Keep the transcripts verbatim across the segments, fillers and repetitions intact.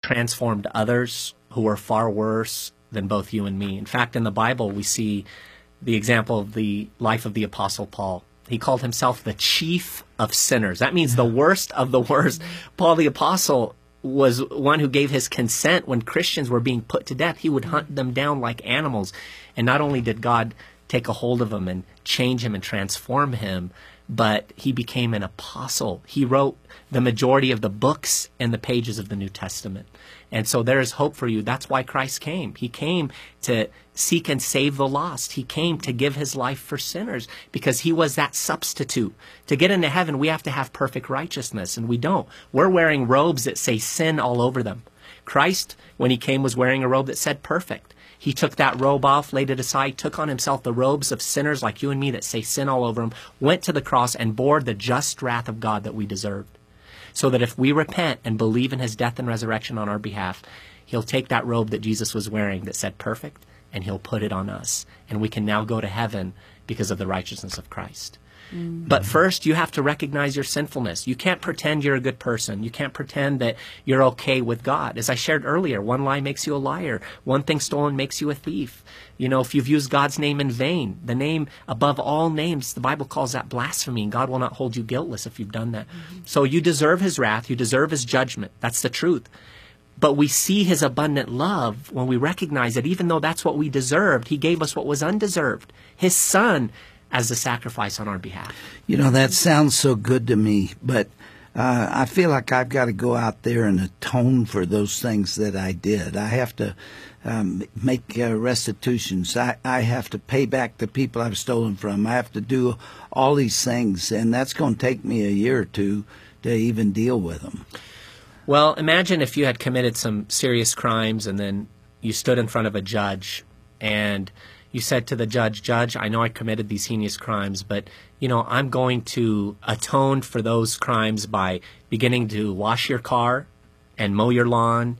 transformed others who were far worse than both you and me. In fact, in the Bible, we see the example of the life of the Apostle Paul. He called himself the chief of sinners. That means the worst of the worst. Paul the Apostle was one who gave his consent when Christians were being put to death. He would hunt them down like animals. And not only did God take a hold of him and change him and transform him, but he became an apostle. He wrote the majority of the books and the pages of the New Testament. And so there is hope for you. That's why Christ came. He came to seek and save the lost. He came to give his life for sinners because he was that substitute. To get into heaven, we have to have perfect righteousness, and we don't. We're wearing robes that say sin all over them. Christ, when he came, was wearing a robe that said perfect. He took that robe off, laid it aside, took on himself the robes of sinners like you and me that say sin all over him, went to the cross and bore the just wrath of God that we deserved. So that if we repent and believe in his death and resurrection on our behalf, he'll take that robe that Jesus was wearing that said perfect, and he'll put it on us. And we can now go to heaven because of the righteousness of Christ. Mm-hmm. But first, you have to recognize your sinfulness. You can't pretend you're a good person. You can't pretend that you're okay with God. As I shared earlier, one lie makes you a liar. One thing stolen makes you a thief. You know, if you've used God's name in vain, the name above all names, the Bible calls that blasphemy, and God will not hold you guiltless if you've done that. Mm-hmm. So you deserve his wrath. You deserve his judgment. That's the truth. But we see his abundant love when we recognize that even though that's what we deserved, he gave us what was undeserved, his son, as the sacrifice on our behalf. You know, that sounds so good to me, but uh, I feel like I've got to go out there and atone for those things that I did. I have to um, make uh, restitutions. I, I have to pay back the people I've stolen from. I have to do all these things, and that's going to take me a year or two to even deal with them. Well, imagine if you had committed some serious crimes and then you stood in front of a judge and you said to the judge, Judge, I know I committed these heinous crimes, but, you know, I'm going to atone for those crimes by beginning to wash your car and mow your lawn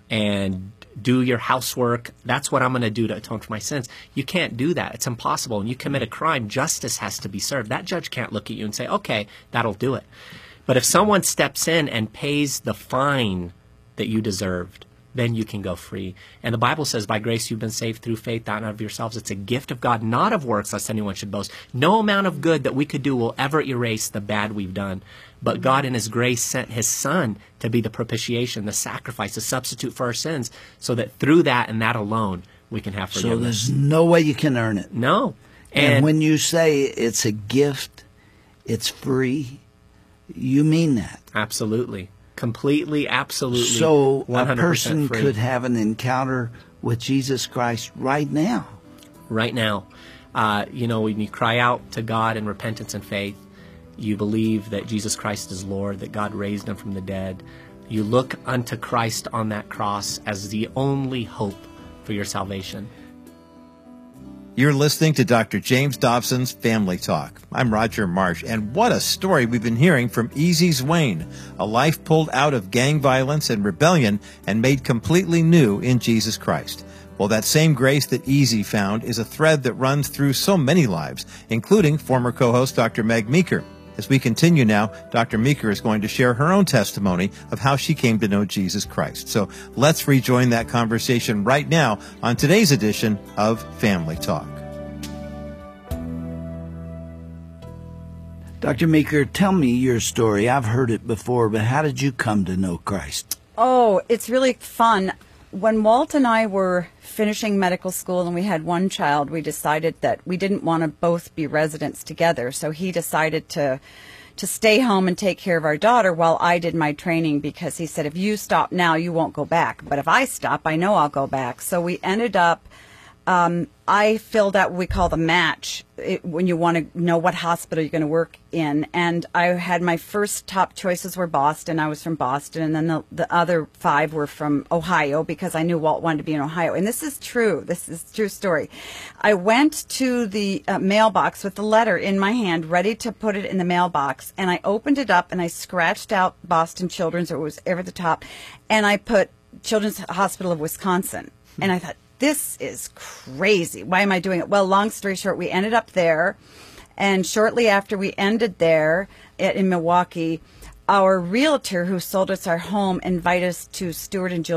and do your housework. That's what I'm going to do to atone for my sins. You can't do that. It's impossible. When you commit a crime, justice has to be served. That judge can't look at you and say, okay, that'll do it. But if someone steps in and pays the fine that you deserved, then you can go free. And the Bible says, by grace you've been saved through faith, not of yourselves. It's a gift of God, not of works, lest anyone should boast. No amount of good that we could do will ever erase the bad we've done. But God in his grace sent his son to be the propitiation, the sacrifice, the substitute for our sins, so that through that and that alone, we can have forgiveness. So there's no way you can earn it. No. And, and when you say it's a gift, it's free, you mean that. Absolutely. Completely, absolutely. So one hundred percent a person free. could have an encounter with Jesus Christ right now. Right now. Uh, you know, when you cry out to God in repentance and faith, you believe that Jesus Christ is Lord, that God raised him from the dead. You look unto Christ on that cross as the only hope for your salvation. You're listening to Doctor James Dobson's Family Talk. I'm Roger Marsh, and what a story we've been hearing from Easy Zwane, a life pulled out of gang violence and rebellion and made completely new in Jesus Christ. Well, that same grace that Easy found is a thread that runs through so many lives, including former co-host Doctor Meg Meeker. As we continue now, Doctor Meeker is going to share her own testimony of how she came to know Jesus Christ. So let's rejoin that conversation right now on today's edition of Family Talk. Doctor Meeker, tell me your story. I've heard it before, but how did you come to know Christ? Oh, it's really fun. When Walt and I were finishing medical school and we had one child, we decided that we didn't want to both be residents together. So he decided to to stay home and take care of our daughter while I did my training, because he said, if you stop now, you won't go back. But if I stop, I know I'll go back. So we ended up, um, I filled out what we call the match it, when you want to know what hospital you're going to work in. And I had my first top choices were Boston. I was from Boston. And then the, the other five were from Ohio, because I knew Walt wanted to be in Ohio. And this is true. This is a true story. I went to the uh, mailbox with the letter in my hand, ready to put it in the mailbox. And I opened it up and I scratched out Boston Children's, or it was ever at the top. And I put Children's Hospital of Wisconsin. Hmm. And I thought, this is crazy. Why am I doing it? Well, long story short, we ended up there. And shortly after we ended there at, in Milwaukee, our realtor who sold us our home invited us to Stuart and Jill